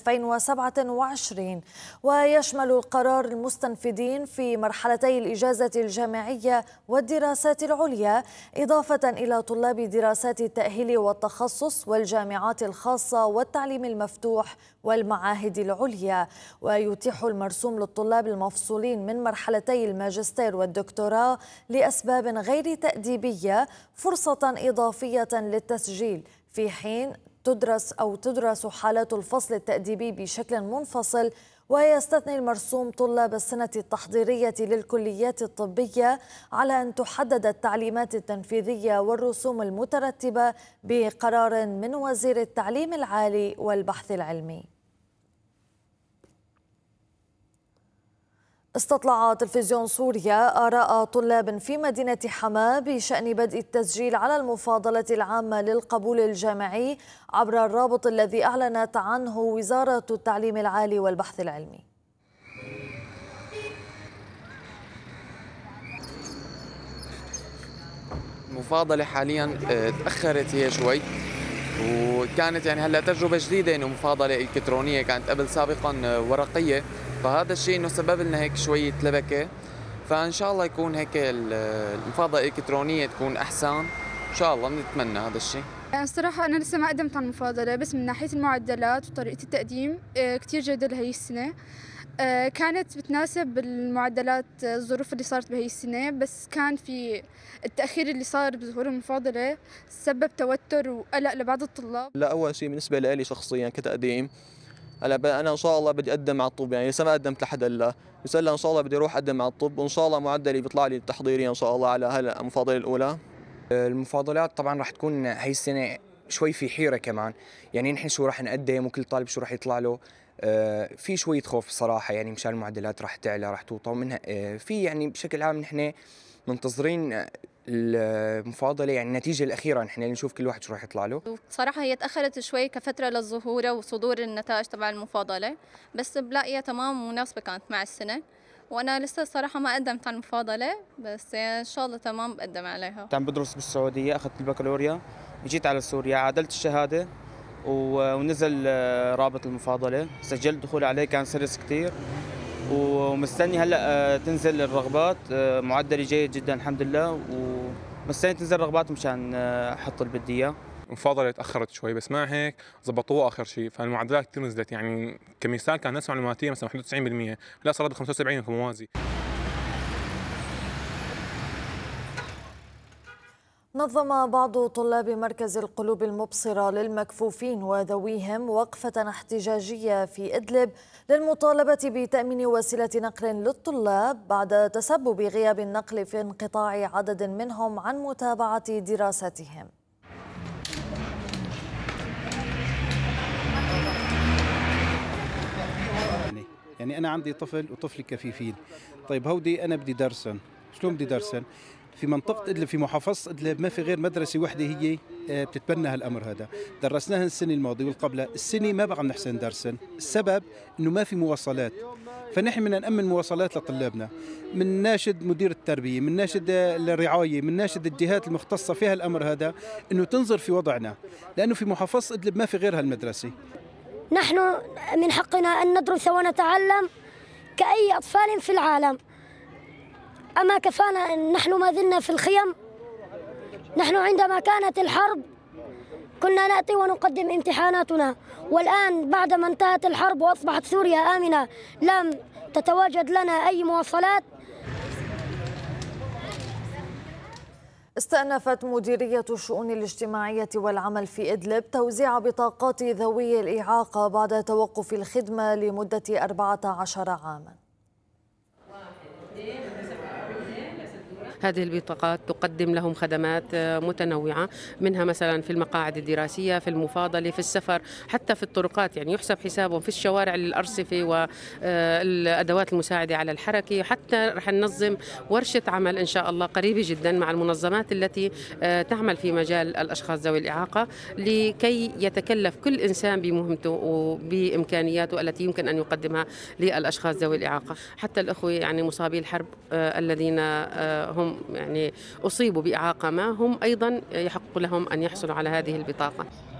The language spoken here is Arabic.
2027. ويشمل القرار المستنفذين في مرحلتي الإجازة الجامعية والدراسات العليا، إضافة إلى طلاب دراسات التأهيل والتخصص والجامعات الخاصة والتعليم المفتوح والمعاهد العليا. ويتيح المرسوم للطلاب المفصولين من مرحلتي الماجستير والدكتوراه لأسباب غير تأديبية فرصة إضافية للتسجيل، في حين تدرس حالات الفصل التأديبي بشكل منفصل. ويستثني المرسوم طلاب السنة التحضيرية للكليات الطبية على أن تحدد التعليمات التنفيذية والرسوم المترتبة بقرار من وزير التعليم العالي والبحث العلمي. استطلع تلفزيون سوريا آراء طلاب في مدينة حماة بشأن بدء التسجيل على المفاضلة العامة للقبول الجامعي عبر الرابط الذي أعلنت عنه وزارة التعليم العالي والبحث العلمي. المفاضلة حاليا تأخرت هي شوي، وكانت يعني هلا تجربة جديدة انه مفاضلة الكترونية، كانت قبل سابقا ورقية، فهذا الشيء انه سبب لنا هيك شوية لبكة. فان شاء الله يكون هيك المفاضلة الالكترونية تكون احسن ان شاء الله، بنتمنى هذا الشيء. يعني الصراحة أنا لسه ما قدمت على المفاضلة، بس من ناحية المعدلات وطريقة التقديم كتير جيدة لهي السنة. كانت بتناسب المعدلات الظروف اللي صارت بهي السنة، بس كان في التأخير اللي صار بظهور المفاضلة سبب توتر وقلق لبعض الطلاب. لا، أول شيء بالنسبة لي شخصيا كتقديم، هلا أنا إن شاء الله بدي أقدم على الطب، يعني لسه ما قدمت لحد هلا، بس هلا إن شاء الله بدي أروح أقدم على الطب، وإن شاء الله معدلي بيطلع لي تحضيريا إن شاء الله على هلا المفاضلة الأولى. المفاضلات طبعا راح تكون هي السنة شوي في حيرة كمان، يعني نحن شو راح نقدم وكل طالب شو راح يطلع له. في شوية خوف صراحة، يعني مشان المعدلات راح تعلى راح توطى، ومنها في يعني بشكل عام نحن منتظرين المفاضلة، يعني النتيجة الأخيرة نحن نشوف كل واحد شو راح يطلع له. صراحة هي تأخرت شوي كفترة للظهور وصدور النتائج تبع المفاضلة، بس بلاقيها تمام مناسبة كانت مع السنة، وأنا لسه الصراحة ما قدمت على المفاضلة، بس إن شاء الله تمام بقدم عليها. عم بدرس بالسعودية، أخذت البكالوريا، جيت على سوريا، عادلت الشهادة ونزل رابط المفاضلة، سجلت دخول عليه، كان سلس كتير، ومستني هلا تنزل الرغبات. معدلي جيد جدا الحمد لله، ومستني تنزل الرغبات مشان احط اللي بدي اياه. المفاضلة تأخرت شوي، بس مع هيك ضبطوها آخر شيء، فالمعدلات كثير نزلت. يعني كمثال كان نسبة معلوماتية مثلا 91%، لا صارت 75 كموازي. نظم بعض طلاب مركز القلوب المبصرة للمكفوفين وذويهم وقفة احتجاجية في إدلب للمطالبة بتأمين وسيلة نقل للطلاب بعد تسبب غياب النقل في انقطاع عدد منهم عن متابعة دراستهم. يعني أنا عندي طفل وطفلي كفيفين، طيب هودي أنا بدي درسن، شلون بدي درسن؟ في منطقة إدلب في محافظة إدلب ما في غير مدرسة وحدة هي بتتبنى هالأمر هذا، درسناها السنة الماضية والقبلة، السنة ما بقى نحسن ندرسن، السبب إنه ما في مواصلات، فنحن بدنا نأمن مواصلات لطلابنا، من ناشد مدير التربية، من ناشد الرعاية، من ناشد الجهات المختصة في هالأمر هذا إنه تنظر في وضعنا، لأنه في محافظة إدلب ما في غير هالمدرسة. نحن من حقنا أن ندرس ونتعلم كأي أطفال في العالم، أما كفانا نحن ما زلنا في الخيم. نحن عندما كانت الحرب كنا نأتي ونقدم امتحاناتنا، والآن بعدما انتهت الحرب وأصبحت سوريا آمنة لم تتواجد لنا أي مواصلات. استأنفت مديرية الشؤون الاجتماعية والعمل في إدلب توزيع بطاقات ذوي الإعاقة بعد توقف الخدمة لمدة 14 عاماً. هذه البطاقات تقدم لهم خدمات متنوعة، منها مثلا في المقاعد الدراسية، في المفاضلة، في السفر، حتى في الطرقات، يعني يحسب حسابهم في الشوارع للأرصفة والأدوات المساعدة على الحركة. حتى رح ننظم ورشة عمل إن شاء الله قريبة جدا مع المنظمات التي تعمل في مجال الأشخاص ذوي الإعاقة، لكي يتكلف كل إنسان بمهمته وبإمكانياته التي يمكن أن يقدمها للأشخاص ذوي الإعاقة. حتى الأخوة يعني مصابي الحرب الذين هم يعني أصيبوا بإعاقة ما، هم أيضا يحق لهم أن يحصلوا على هذه البطاقة.